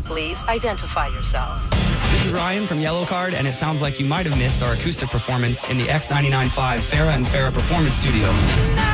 Please identify yourself. This is Ryan from Yellow Card, and it sounds like you might have missed our acoustic performance in the X99.5 Farrah and Farrah Performance Studio.